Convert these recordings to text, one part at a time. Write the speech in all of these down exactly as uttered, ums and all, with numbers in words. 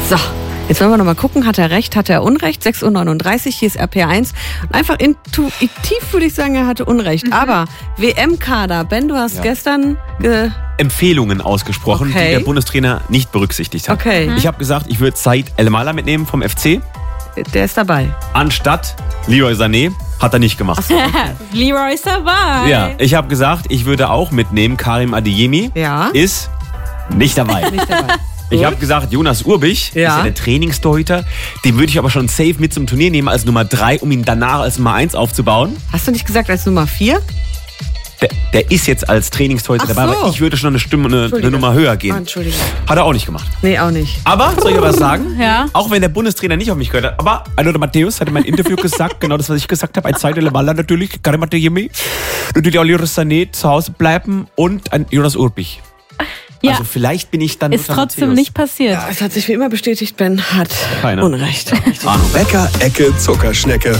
So, jetzt wollen wir noch mal gucken, hat er recht, hat er Unrecht? sechs Uhr neununddreißig, hier ist R P R eins. Einfach intuitiv würde ich sagen, er hatte Unrecht. Mhm. Aber W M-Kader, Ben, du hast ja. gestern... Äh, Empfehlungen ausgesprochen, okay. die der Bundestrainer nicht berücksichtigt hat. Okay. Ich habe gesagt, ich würde Said El-Mala mitnehmen vom F C. Der ist dabei. Anstatt Leroy Sané, hat er nicht gemacht. So, okay. Leroy ist dabei. Ja, ich habe gesagt, ich würde auch mitnehmen Karim Adeyemi. Ja. Ist nicht dabei. Nicht dabei. Ich habe gesagt, Jonas Urbich ja. ist ja der Trainingstorhüter. Den würde ich aber schon safe mit zum Turnier nehmen als Nummer drei, um ihn danach als Nummer eins aufzubauen. Hast du nicht gesagt als Nummer vier? Der, der ist jetzt als Trainingstorhüter Ach dabei, so. aber ich würde schon eine Stimme, eine, eine Nummer höher gehen. Ah, Entschuldigung. Hat er auch nicht gemacht. Nee, auch nicht. Aber, soll ich was sagen? Ja. Auch wenn der Bundestrainer nicht auf mich gehört hat, aber Aldo Matthäus hat in meinem Interview gesagt, genau das, was ich gesagt habe, ein Said El-Mala natürlich, Karim Adeyemi, natürlich auch Leroy Sané zu Hause bleiben und ein Jonas Urbich. Ja. Also vielleicht bin ich dann... Ist trotzdem Matthäus. nicht passiert. Ja, es hat sich wie immer bestätigt, Ben hat Keiner. Unrecht. Bäcker Ecke Zuckerschnecke.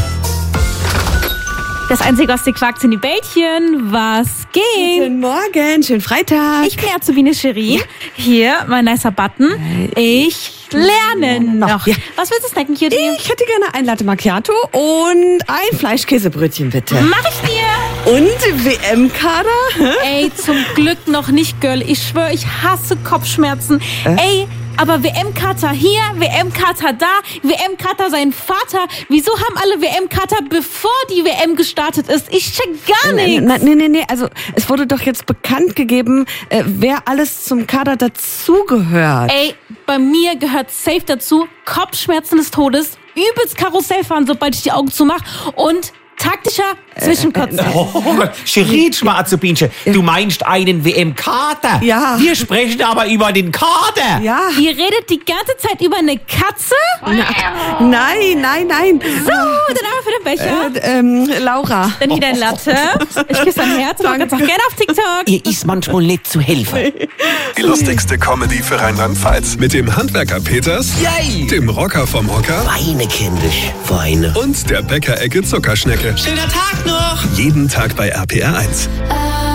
Das einzige aus den Quarks sind die Bällchen. Was geht? Guten Morgen, schönen Freitag. Ich bin Azubine Shirin. Hier, mein nicer Button. Ich lerne noch. Ja. Was willst du snacken, Cutie? Ich hätte gerne ein Latte Macchiato und ein Fleischkäsebrötchen, bitte. Mach ich dir. Und W M-Kader? Ey, zum Glück noch nicht, Girl. Ich schwöre, ich hasse Kopfschmerzen. Äh? Ey, aber W M-Kater hier, W M-Kater da, W M-Kater sein Vater. Wieso haben alle W M-Kater, bevor die W M gestartet ist? Ich check gar nichts. Nee, nee, nee, nee. Also es wurde doch jetzt bekannt gegeben, äh, wer alles zum Kader dazugehört. Ey, bei mir gehört safe dazu Kopfschmerzen des Todes, übelst Karussell fahren, sobald ich die Augen zumache und taktischer Zwischenkotzen. Oh Gott, Shirin Schwarzubinche, du meinst einen W M-Kader? Ja. Wir sprechen aber über den Kader. Ja. Ihr redet die ganze Zeit über eine Katze? Na, nein, nein, nein. So, dann einmal für den Becher. Äh, ähm, Laura. Dann hier dein Latte. Ich küsse dein Herz und ganz auch gerne auf TikTok. Ihr ist manchmal nicht zu helfen. Die lustigste Comedy für Rheinland-Pfalz. Mit dem Handwerker Peters, Yay. dem Rocker vom Hocker Weine, kindisch, Weine. und der Bäcker Ecke Zuckerschnecke. Schöner Tag noch. Jeden Tag bei R P R eins.